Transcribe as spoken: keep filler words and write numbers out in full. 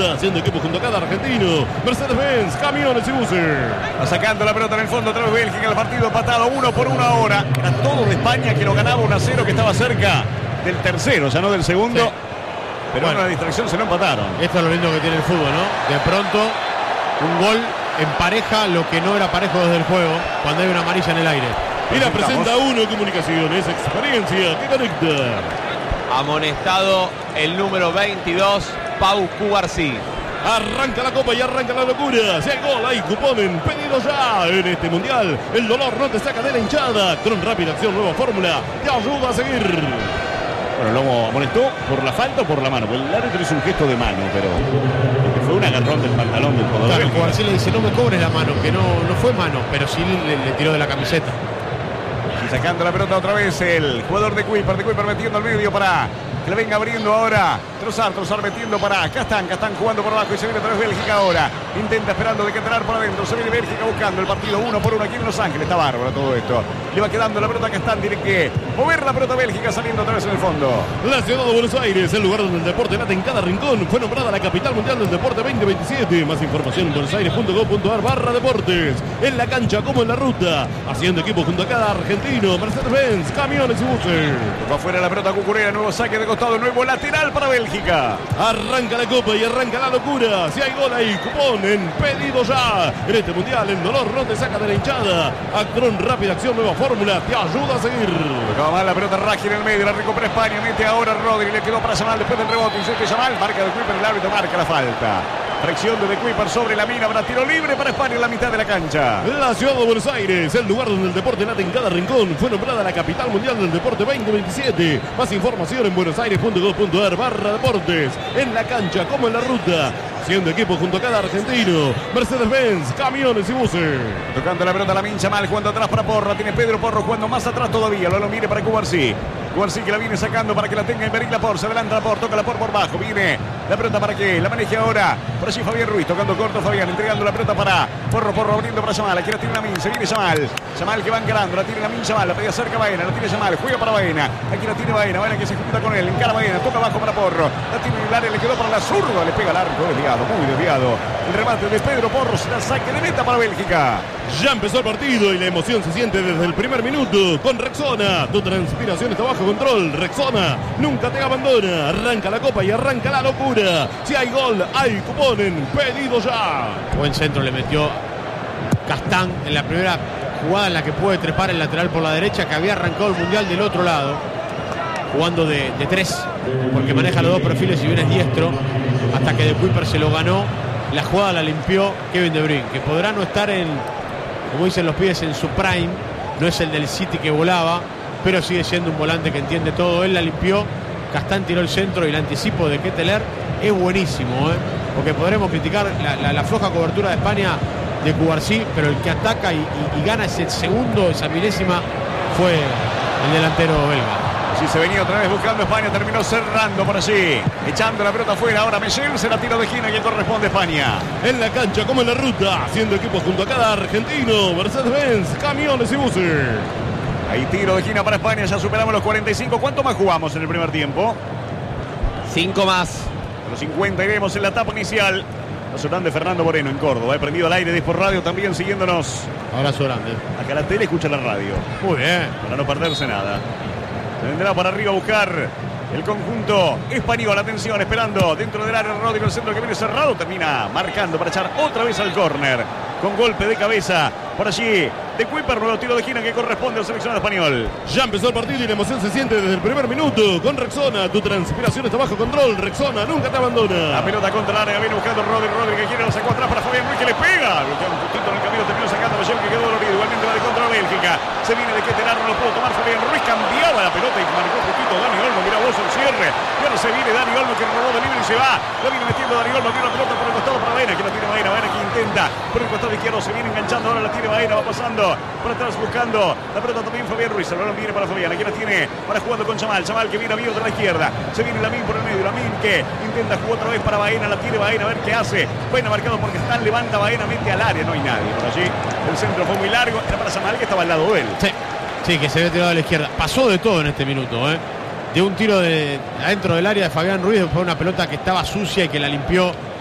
ruta, haciendo equipo junto a cada argentino. Mercedes-Benz, camiones y buses. Va sacando la pelota en el fondo otra vez Bélgica. El partido empatado uno por uno ahora. Era todo de España que lo ganaba uno a cero, que estaba cerca del tercero, ya no del segundo. Sí. Pero bueno, en una distracción se lo empataron. Esto es lo lindo que tiene el fútbol, ¿no? De pronto, un gol empareja lo que no era parejo desde el juego, cuando hay una amarilla en el aire. Y la presenta Uno Comunicaciones, experiencia que conecta. Amonestado el número veintidós, Pau Cubarsí. Arranca la copa y arranca la locura. Si hay gol, hay cupón en pedido ya. En este mundial, el dolor no te saca de la hinchada. Con rápida acción, nueva fórmula, te ayuda a seguir. Bueno, Lomo amonestó por la falta o por la mano. Porque el árbitro hizo un gesto de mano, pero fue un agarrón del pantalón del jugador. Claro, Cubarsí le dice, no me cobres la mano, que no, no fue mano, pero sí le, le tiró de la camiseta. Y sacando la pelota otra vez el jugador de Kuipers, de Kuipers metiendo al medio para que le venga abriendo ahora Trossard, Trossard metiendo para Castán, Castán jugando por abajo y se viene otra vez Bélgica ahora. Intenta esperando de que entrar por adentro, se viene Bélgica buscando el partido uno por uno aquí en Los Ángeles. Está bárbaro todo esto. Le va quedando la pelota a Castán, tiene que mover la pelota Bélgica saliendo otra vez en el fondo. La ciudad de Buenos Aires, el lugar donde el deporte late en cada rincón, fue nombrada la capital mundial del deporte veinte veintisiete. Más información en buenosaires punto gov punto ar barra deportes. En la cancha como en la ruta, haciendo equipo junto a cada argentino. Mercedes-Benz, camiones y buses. Va afuera la pelota Cucurella, nuevo saque de costado, nuevo lateral para Bélgica. Arranca la copa y arranca la locura. Si hay gol hay cupón en pedido ya. En este mundial el dolor no te saca de la hinchada. Actron, rápida acción, nueva fórmula, te ayuda a seguir. Tocaba mal la pelota Raggi en el medio, la recupera España, mete ahora Rodri, le quedó para Yamal después del rebote, insiste Yamal, marca de Kuipers, el árbitro marca la falta. Fracción de Kuipers sobre la mina, para tiro libre para España en la mitad de la cancha. La ciudad de Buenos Aires, el lugar donde el deporte late en cada rincón, fue nombrada la capital mundial del deporte veinte veintisiete. Más información en buenosaires punto gov punto ar barra deportes. En la cancha como en la ruta, haciendo equipo junto a cada argentino. Mercedes-Benz, camiones y buses. Tocando la pelota la mincha mal, jugando atrás para Porro. Tiene Pedro Porro jugando más atrás todavía. Lo, lo mire para Cubarsí. Cubarsí que la viene sacando para que la tenga Iberic Laporte. Se adelanta Laporte, toca Laporte por bajo. Viene la pelota para que la maneje ahora. Por allí Fabián Ruiz, tocando corto Fabián, entregando la pelota para Porro, Porro abriendo para Yamal. Aquí la tiene la min, se viene Yamal. Yamal que va encarando, la tiene la min Yamal, la pedía cerca Baena, la tiene Yamal, juega para Baena. Aquí la tiene Baena, Baena que se junta con él, encara Baena, toca abajo para Porro. La tiene en el área, le quedó para la zurda, le pega al arco, desviado, muy desviado. El remate de Pedro Porro, se la saque de meta para Bélgica. Ya empezó el partido y la emoción se siente desde el primer minuto con Rexona. Tu transpiración está bajo control. Rexona nunca te abandona. Arranca la copa y arranca la locura. Si hay gol, hay cupón en pedido ya. Buen centro le metió Castán en la primera jugada en la que puede trepar el lateral por la derecha, que había arrancado el mundial del otro lado, jugando de, de tres, porque maneja los dos perfiles y bien es diestro, hasta que de Kuipers se lo ganó. La jugada la limpió Kevin De Bruyne, que podrá no estar en, como dicen los pibes, en su prime, no es el del City que volaba, pero sigue siendo un volante que entiende todo. Él la limpió, Castán tiró el centro y el anticipo de Ketteler es buenísimo, ¿eh? Porque podremos criticar la, la, la floja cobertura de España de Cubarsí, pero el que ataca y, y, y gana ese segundo, esa milésima, fue el delantero belga. Sí, se venía otra vez buscando España, terminó cerrando por allí, echando la pelota afuera. Ahora Michel se la tira de esquina que corresponde a España. En la cancha como en la ruta, haciendo equipo junto a cada argentino. Mercedes-Benz, camiones y buses. Ahí tiro de esquina para España, ya superamos los cuarenta y cinco. ¿Cuánto más jugamos en el primer tiempo? Cinco más. A los cincuenta iremos en la etapa inicial. Abrazo grande Fernando Moreno en Córdoba. He prendido al aire de Sport Radio también siguiéndonos. Abrazo grande. Acá la tele escucha la radio. Muy bien. Para no perderse nada. Se vendrá para arriba a buscar el conjunto español. Atención, esperando dentro del área Rodri, el centro que viene cerrado. Termina marcando para echar otra vez al córner. Con golpe de cabeza por allí de Kuipers, nuevo tiro de esquina que corresponde al seleccionado español. Ya empezó el partido y la emoción se siente desde el primer minuto. Con Rexona, tu transpiración está bajo control. Rexona nunca te abandona. La pelota contra el área, viene buscando Rodri, Rodri que quiere, lo sacó atrás para Fabián Ruiz que le pega. Lo que un puntito en el camino, terminó sacando a Michel que quedó dolorido. Igualmente va de contra Bélgica. Se viene de Ketteler, no lo pudo tomar Fabián Ruiz, cambiaba la pelota y marcó un poquito Dani Olmo. Mira vos el cierre. Y ahora se viene Dani Olmo que robó de libre y se va. La viene metiendo Dani Olmo, tiene la pelota por el costado para Baena, que la tiene Baena, Baena que intenta por el costado izquierdo, se viene enganchando, ahora la tiene Baena, va pasando por atrás buscando la pelota también Fabián Ruiz. El balón viene para Fabián, aquí la tiene para jugando con Yamal, Yamal que viene a Vido de la izquierda, se viene Lamin por el medio, Lamin que intenta jugar otra vez para Baena, la tiene Baena, a ver qué hace. Baena marcado porque está, levanta Baena, mete al área, no hay nadie por allí. El centro fue muy largo, era para Yamal que estaba al lado de él. Sí, sí, que se había tirado a la izquierda. Pasó de todo en este minuto, ¿eh? De un tiro de adentro del área de Fabián Ruiz, después una pelota que estaba sucia y que la limpió